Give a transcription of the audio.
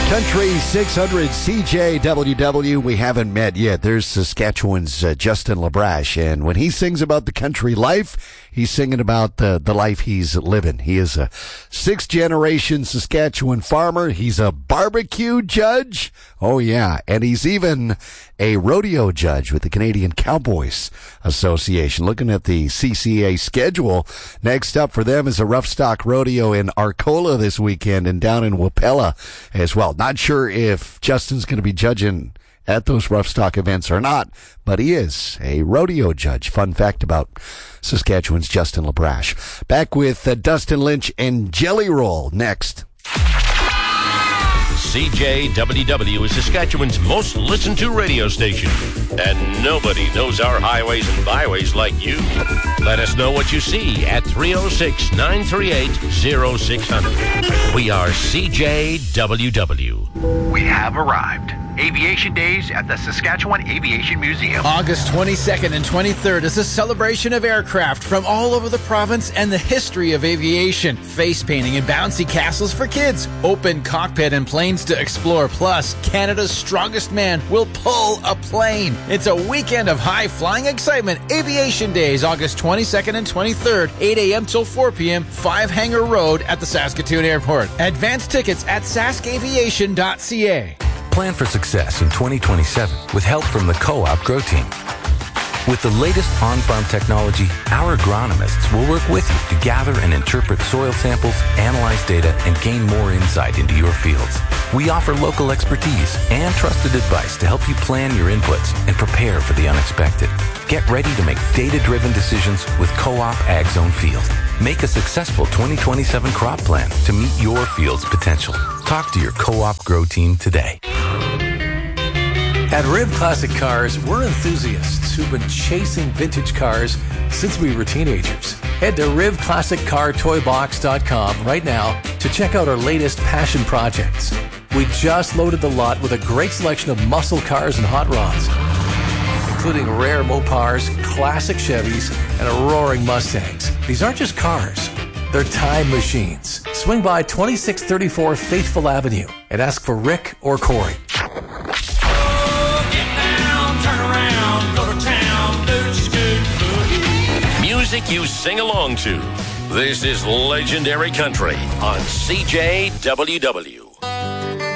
Country 600 CJWW. We haven't met yet. There's Saskatchewan's Justin Labrash, and when he sings about the country life, he's singing about the life he's living. He is a sixth-generation Saskatchewan farmer. He's a barbecue judge. Oh, yeah. And he's even a rodeo judge with the Canadian Cowboys Association. Looking at the CCA schedule, next up for them is a rough stock rodeo in Arcola this weekend and down in Wapella as well. Not sure if Justin's going to be judging at those rough stock events or not, but he is a rodeo judge. Fun fact about Saskatchewan's Justin Labrash. Back with Dustin Lynch and Jelly Roll next. CJWW is Saskatchewan's most listened to radio station, and nobody knows our highways and byways like you. Let us know what you see at 306-938-0600. We are CJWW. We have arrived. Aviation Days at the Saskatchewan Aviation Museum. August 22nd and 23rd is a celebration of aircraft from all over the province and the history of aviation. Face painting and bouncy castles for kids. Open cockpit and planes to explore. Plus, Canada's strongest man will pull a plane. It's a weekend of high-flying excitement. Aviation Days, August 22nd and 23rd, 8 a.m. till 4 p.m., 5 Hangar Road at the Saskatoon Airport. Advance tickets at saskaviation.ca. Plan for success in 2027 with help from the Co-op Grow Team. With the latest on-farm technology, our agronomists will work with you to gather and interpret soil samples, analyze data, and gain more insight into your fields. We offer local expertise and trusted advice to help you plan your inputs and prepare for the unexpected. Get ready to make data-driven decisions with Co-op Ag Zone Field. Make a successful 2027 crop plan to meet your field's potential. Talk to your Co-op Grow Team today. At Riv Classic Cars, we're enthusiasts who've been chasing vintage cars since we were teenagers. Head to RivClassicCarToyBox.com right now to check out our latest passion projects. We just loaded the lot with a great selection of muscle cars and hot rods, including rare Mopars, classic Chevys, and roaring Mustangs. These aren't just cars. They're time machines. Swing by 2634 Faithful Avenue and ask for Rick or Corey. Music you sing along to. This is Legendary Country on CJWW.